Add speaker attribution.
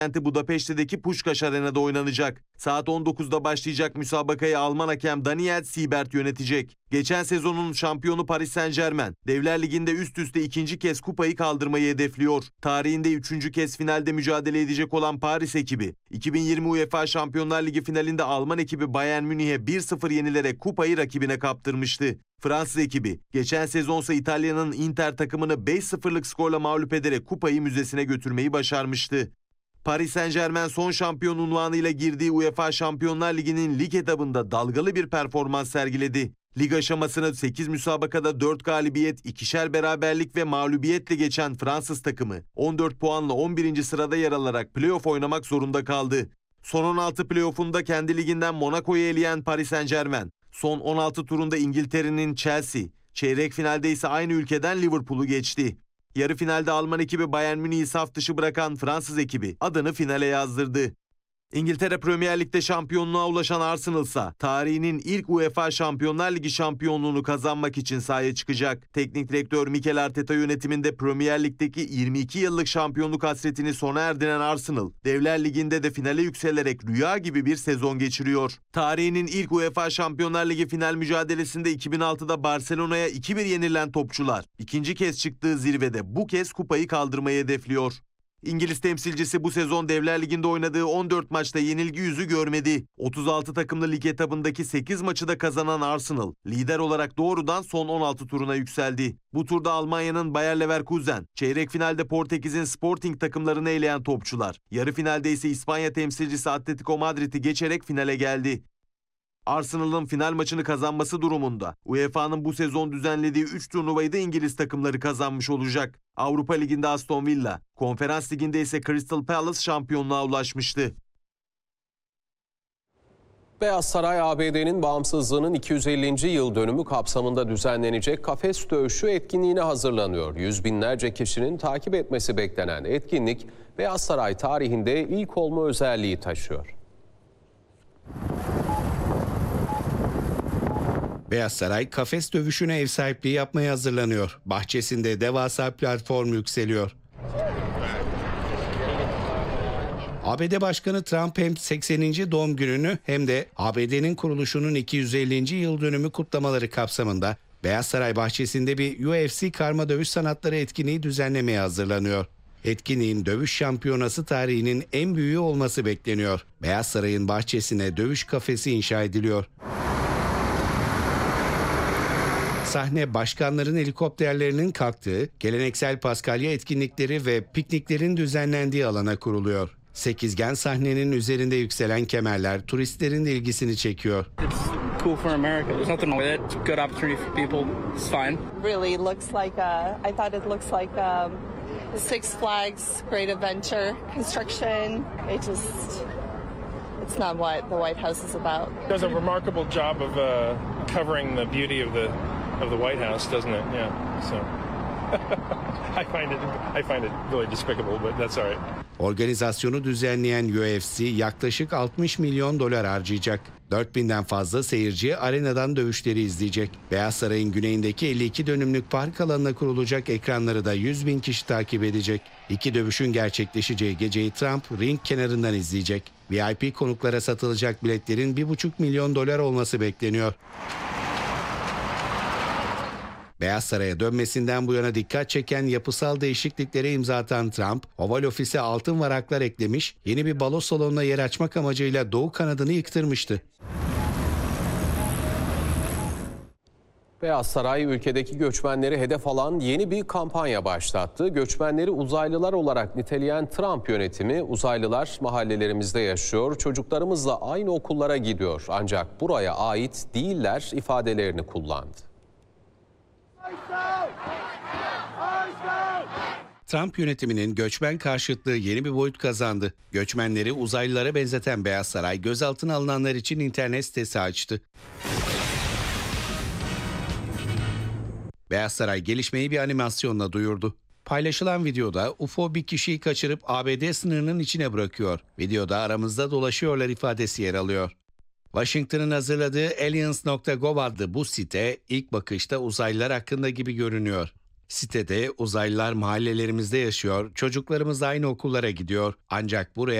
Speaker 1: Budapeşte'deki Puskás Arena'da oynanacak. Saat 19'da başlayacak müsabakayı Alman hakem Daniel Siebert yönetecek. Geçen sezonun şampiyonu Paris Saint-Germain, Devler Ligi'nde üst üste ikinci kez kupayı kaldırmayı hedefliyor. Tarihinde üçüncü kez finalde mücadele edecek olan Paris ekibi, 2020 UEFA Şampiyonlar Ligi finalinde Alman ekibi Bayern Münih'e 1-0 yenilerek kupayı rakibine kaptırmıştı. Fransız ekibi, geçen sezonsa İtalya'nın Inter takımını 5-0'lık skorla mağlup ederek kupayı müzesine götürmeyi başarmıştı. Paris Saint-Germain son şampiyon unvanıyla girdiği UEFA Şampiyonlar Ligi'nin lig etabında dalgalı bir performans sergiledi. Lig aşamasını 8 müsabakada 4 galibiyet, 2'şer beraberlik ve mağlubiyetle geçen Fransız takımı 14 puanla 11. sırada yer alarak playoff oynamak zorunda kaldı. Son 16 playoff'unda kendi liginden Monaco'yu eleyen Paris Saint-Germain, son 16 turunda İngiltere'nin Chelsea, çeyrek finalde ise aynı ülkeden Liverpool'u geçti. Yarı finalde Alman ekibi Bayern Münih'i saf dışı bırakan Fransız ekibi adını finale yazdırdı. İngiltere Premier Lig'de şampiyonluğa ulaşan Arsenal ise tarihinin ilk UEFA Şampiyonlar Ligi şampiyonluğunu kazanmak için sahaya çıkacak. Teknik direktör Mikel Arteta yönetiminde Premier Lig'deki 22 yıllık şampiyonluk hasretini sona erdiren Arsenal, Devler Ligi'nde de finale yükselerek rüya gibi bir sezon geçiriyor. Tarihinin ilk UEFA Şampiyonlar Ligi final mücadelesinde 2006'da Barcelona'ya 2-1 yenilen topçular, ikinci kez çıktığı zirvede bu kez kupayı kaldırmayı hedefliyor. İngiliz temsilcisi bu sezon Devler Ligi'nde oynadığı 14 maçta yenilgi yüzü görmedi. 36 takımlı lig etabındaki 8 maçı da kazanan Arsenal, lider olarak doğrudan son 16 turuna yükseldi. Bu turda Almanya'nın Bayer Leverkusen, çeyrek finalde Portekiz'in Sporting takımlarını eleyen topçular, yarı finalde ise İspanya temsilcisi Atletico Madrid'i geçerek finale geldi. Arsenal'ın final maçını kazanması durumunda UEFA'nın bu sezon düzenlediği 3 turnuvayı da İngiliz takımları kazanmış olacak. Avrupa Ligi'nde Aston Villa, Konferans Ligi'nde ise Crystal Palace şampiyonluğa ulaşmıştı.
Speaker 2: Beyaz Saray, ABD'nin bağımsızlığının 250. yıl dönümü kapsamında düzenlenecek kafes dövüşü etkinliğine hazırlanıyor. Yüz binlerce kişinin takip etmesi beklenen etkinlik, Beyaz Saray tarihinde ilk olma özelliği taşıyor.
Speaker 3: Beyaz Saray kafes dövüşüne ev sahipliği yapmaya hazırlanıyor. Bahçesinde devasa platform yükseliyor. ABD Başkanı Trump hem 80. doğum gününü hem de ABD'nin kuruluşunun 250. yıl dönümü kutlamaları kapsamında Beyaz Saray bahçesinde bir UFC karma dövüş sanatları etkinliği düzenlemeye hazırlanıyor. Etkinliğin dövüş şampiyonası tarihinin en büyüğü olması bekleniyor. Beyaz Saray'ın bahçesine dövüş kafesi inşa ediliyor. Sahne başkanların helikopterlerinin kalktığı, geleneksel paskalya etkinlikleri ve pikniklerin düzenlendiği alana kuruluyor. Sekizgen sahnenin üzerinde yükselen kemerler turistlerin de ilgisini çekiyor.
Speaker 4: Cool for America. There's nothing wrong with it. Good opportunity for people. It's fine.
Speaker 5: Really looks like I thought it looks like Six Flags Great Adventure construction. It's not what the White House is about.
Speaker 6: It does a remarkable job of covering the beauty of the White House, doesn't it? Yeah. So I find it really despicable, but that's all right.
Speaker 3: Organizasyonu düzenleyen UFC yaklaşık 60 milyon dolar harcayacak. 4000'den fazla seyirci arenadan dövüşleri izleyecek. Beyaz Saray'ın güneyindeki 52 dönümlük park alanına kurulacak ekranları da 100 bin kişi takip edecek. İki dövüşün gerçekleşeceği geceyi Trump ring kenarından izleyecek. VIP konuklara satılacak biletlerin 1,5 milyon dolar olması bekleniyor. Beyaz Saray'a dönmesinden bu yana dikkat çeken yapısal değişikliklere imza atan Trump, Oval Ofis'e altın varaklar eklemiş, yeni bir balo salonuna yer açmak amacıyla doğu kanadını yıktırmıştı.
Speaker 2: Beyaz Saray, ülkedeki göçmenleri hedef alan yeni bir kampanya başlattı. Göçmenleri uzaylılar olarak niteleyen Trump yönetimi, uzaylılar mahallelerimizde yaşıyor, çocuklarımızla aynı okullara gidiyor. Ancak buraya ait değiller ifadelerini kullandı.
Speaker 3: Trump yönetiminin göçmen karşıtlığı yeni bir boyut kazandı. Göçmenleri uzaylılara benzeten Beyaz Saray, gözaltına alınanlar için internet sitesi açtı. Beyaz Saray gelişmeyi bir animasyonla duyurdu. Paylaşılan videoda UFO bir kişiyi kaçırıp ABD sınırının içine bırakıyor. Videoda aramızda dolaşıyorlar ifadesi yer alıyor. Washington'ın hazırladığı Aliens.gov adlı bu site ilk bakışta uzaylılar hakkında gibi görünüyor. Sitede uzaylılar mahallelerimizde yaşıyor, çocuklarımız aynı okullara gidiyor. Ancak buraya